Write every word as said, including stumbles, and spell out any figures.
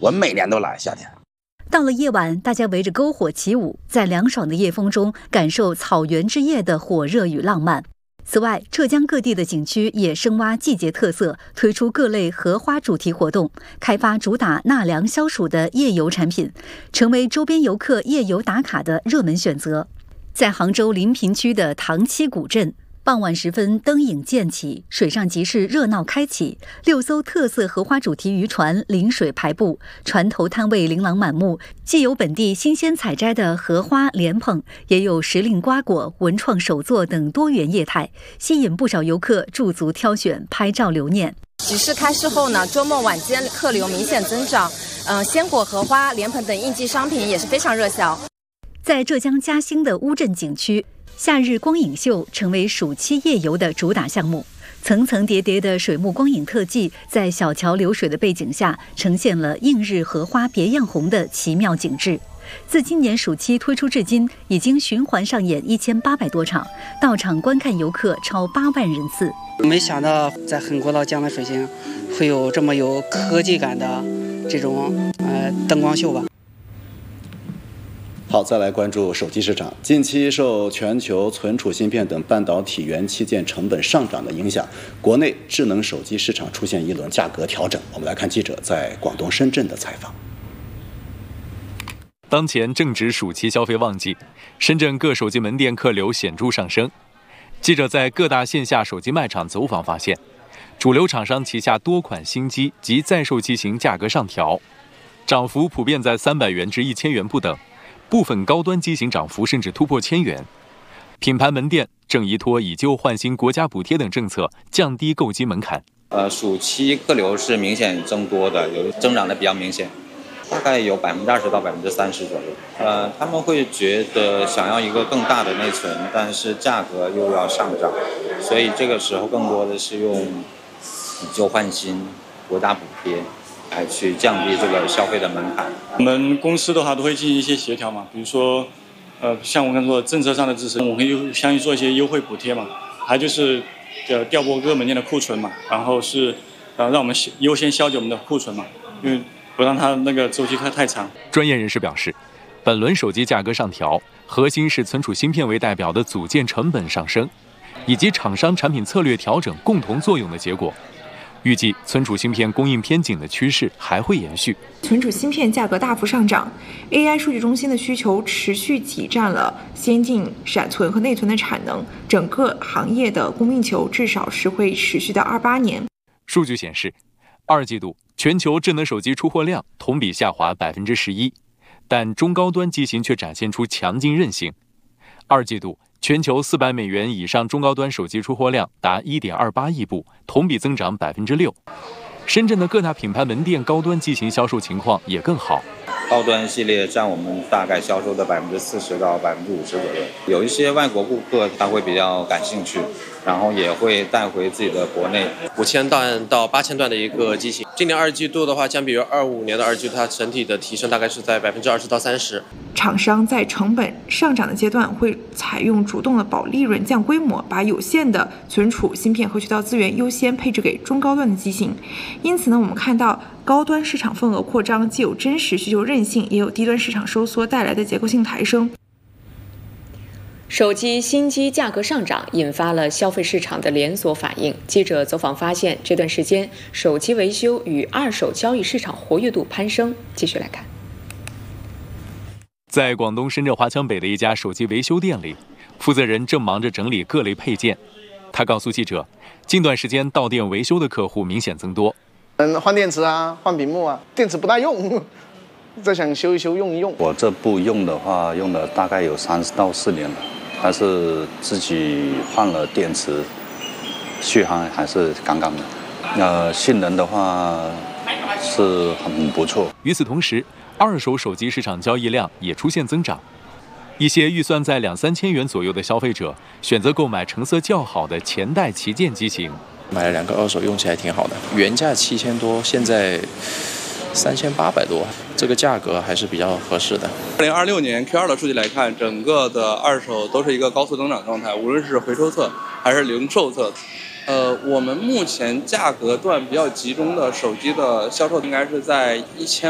我每年都来夏天。 到了夜晚，大家围着篝火起舞，在凉爽的夜风中感受草原之夜的火热与浪漫。此外，浙江各地的景区也深挖季节特色，推出各类荷花主题活动，开发主打纳凉消暑的夜游产品，成为周边游客夜游打卡的热门选择。在杭州临平区的塘栖古镇，傍晚时分灯影渐起，水上集市热闹开启，六艘特色荷花主题渔船临水排布，船头摊位琳琅满目，既有本地新鲜采摘的荷花莲蓬，也有时令瓜果、文创手作等多元业态，吸引不少游客驻足挑选，拍照留念。 集市开市后呢，周末晚间客流明显增长，呃，鲜果、荷花、莲蓬等应季商品也是非常热销。 在浙江嘉兴的乌镇景区，夏日光影秀成为暑期夜游的主打项目，层层叠叠的水幕光影特技在小桥流水的背景下，呈现了映日荷花别样红的奇妙景致。自今年暑期推出至今，已经循环上演一千八百多场，到场观看游客超八万人次。 没想到在横国岛江的水星会有这么有科技感的这种呃灯光秀吧。 好，再来关注手机市场。近期受全球存储芯片等半导体元器件成本上涨的影响，国内智能手机市场出现一轮价格调整。我们来看记者在广东深圳的采访。 当前正值暑期消费旺季，深圳各手机门店客流显著上升。记者在各大线下手机卖场走访发现，主流厂商旗下多款新机及在售机型价格上调，涨幅普遍在三百元至一千元不等。部分高端机型涨幅甚至突破千元，品牌门店正依托以旧换新国家补贴等政策，降低购机门槛。 呃，暑期客流是明显增多的，有增长的比较明显，大概有百分之二十到百分之三十左右。呃，他们会觉得想要一个更大的内存，但是价格又要上涨，所以这个时候更多的是用以旧换新国家补贴来去降低这个消费的门槛。 我们公司的话都会进行一些协调嘛，比如说，呃，像我刚才说的政策上的支持，我们会相应做一些优惠补贴嘛，还就是呃调拨各个门店的库存嘛，然后是呃让我们优先消解我们的库存嘛，因为不让它那个周期太长。 专业人士表示，本轮手机价格上调，核心是存储芯片为代表的组件成本上升，以及厂商产品策略调整共同作用的结果。预计存储芯片供应偏紧的趋势还会延续。 存储芯片价格大幅上涨 ，A I 数据中心的需求持续挤占了先进闪存和内存的产能，整个行业的供应球至少是会持续到二八年。 数据显示，二季度全球智能手机出货量同比下滑百分之十一，但中高端机型却展现出强劲韧性。二季度全球四百美元以上中高端手机出货量达 一点二八亿部，同比增长百分之六。深圳的各大品牌门店高端机型销售情况也更好， 高端系列占我们大概销售的百分之四十到百分之五十左右。有一些外国顾客他会比较感兴趣，然后也会带回自己的国内。 五千段到八千段的一个机型，今年二季度的话，相比于二五年的二季度，它整体的提升大概是在百分之二十到三十。 厂商在成本上涨的阶段会采用主动的保利润、降规模，把有限的存储芯片和渠道资源优先配置给中高端的机型。因此呢，我们看到高端市场份额扩张，既有真实需求韧性，也有低端市场收缩带来的结构性抬升。 手机新机价格上涨引发了消费市场的连锁反应。记者走访发现，这段时间手机维修与二手交易市场活跃度攀升。继续来看， 在广东深圳华强北的一家手机维修店里，负责人正忙着整理各类配件。他告诉记者，近段时间到店维修的客户明显增多。 嗯，换电池啊，换屏幕啊，电池不大用，再想修一修用一用。 我这部用的话，用了大概有三到四年了。但是自己换了电池，续航还是杠杠的。呃，性能的话是很不错。 与此同时，二手手机市场交易量也出现增长。一些预算在两三千元左右的消费者，选择购买成色较好的前代旗舰机型。 买了两个二手，用起来挺好的。原价七千多，现在三千八百多，这个价格还是比较合适的。 二零二六年 Q 二 的数据来看，整个的二手都是一个高速增长状态，无论是回收侧还是零售侧。呃，我们目前价格段比较集中的手机的销售应该是在一千